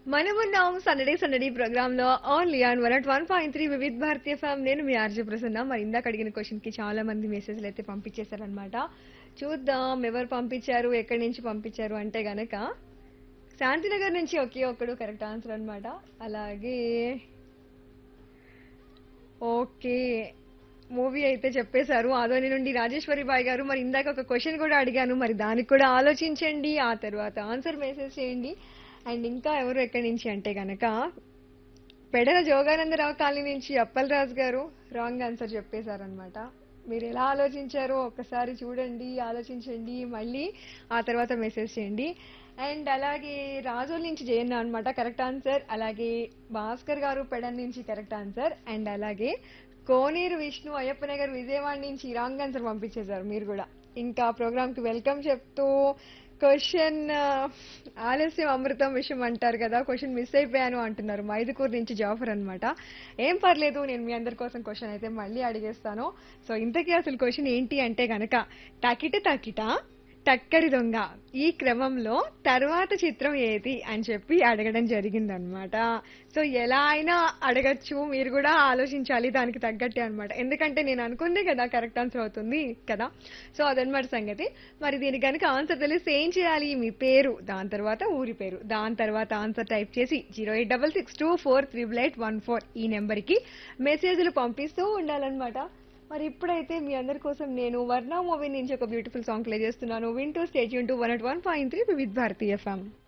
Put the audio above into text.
మనమున్నాం సందడి సందడి ప్రోగ్రామ్ లో only on 101.3 Vividh Bharati FM. నేను మీ ఆర్జే ప్రసన్న. మరి ఇందాక అడిగిన క్వశ్చన్ కి చాలా మంది మెసేజ్లు అయితే పంపించేశారనమాట. చూద్దాం ఎవరు పంపించారు, ఎక్కడి నుంచి పంపించారు అంటే గనక శాంతినగర్ నుంచి ఒకే ఒక్కడు కరెక్ట్ ఆన్సర్ అన్నమాట. అలాగే ఓకే మూవీ అయితే చెప్పేశారు. ఆదోని నుండి రాజేశ్వరి బాయ్ గారు. మరి ఇందాక ఒక క్వశ్చన్ కూడా అడిగాను, మరి దానికి కూడా ఆలోచించండి, ఆ తర్వాత ఆన్సర్ మెసేజ్ చేయండి. అండ్ ఇంకా ఎవరు ఎక్కడి నుంచి అంటే గనక పెడల జోగానందరావు కాలనీ నుంచి అప్పలరాజు గారు రాంగ్ ఆన్సర్ చెప్పేశారనమాట. మీరు ఎలా ఆలోచించారో ఒక్కసారి చూడండి, ఆలోచించండి, మళ్ళీ ఆ తర్వాత మెసేజ్ చేయండి. అండ్ అలాగే రాజోల్ నుంచి జయన్న అనమాట కరెక్ట్ ఆన్సర్. అలాగే భాస్కర్ గారు పెడన్ నుంచి కరెక్ట్ ఆన్సర్. అండ్ అలాగే కోనేరు విష్ణు అయ్యప్ప నగర్ విజయవాడ నుంచి రాంగ్ ఆన్సర్ పంపించేశారు మీరు కూడా. ఇంకా ప్రోగ్రామ్ కి వెల్కమ్ చెప్తూ క్వశ్చన్ ఆలస్యం అమృతం విషయం అంటారు కదా, క్వశ్చన్ మిస్ అయిపోయాను అంటున్నారు మైదుకూరు నుంచి జాఫర్ అన్నమాట. ఏం పర్లేదు, నేను మీ అందరి కోసం క్వశ్చన్ అయితే మళ్ళీ అడిగేస్తాను. సో ఇంతకీ అసలు క్వశ్చన్ ఏంటి అంటే గనక టకిట టకిట టక్కరి దొంగ ఈ క్రమంలో తర్వాత చిత్రం ఏది అని చెప్పి అడగడం జరిగిందనమాట. సో ఎలా అయినా అడగచ్చు, మీరు కూడా ఆలోచించాలి దానికి తగ్గట్టే అనమాట. ఎందుకంటే నేను అనుకుందే కదా కరెక్ట్ ఆన్సర్ అవుతుంది కదా. సో అదనమాట సంగతి. మరి దీనికి కనుక ఆన్సర్ తెలిస్తే ఏం చేయాలి, మీ పేరు, దాని తర్వాత ఊరి పేరు, దాని తర్వాత ఆన్సర్ టైప్ చేసి 08662438814 ఈ నెంబర్కి మెసేజ్లు పంపిస్తూ ఉండాలన్నమాట. మరి ఇప్పుడైతే మీ అందరి కోసం నేను వర్ణ మూవీ నుంచి ఒక బ్యూటిఫుల్ సాంగ్ ప్లే చేస్తున్నాను. వింటూ state Yoon to 101.3 Vividh Bharati FM.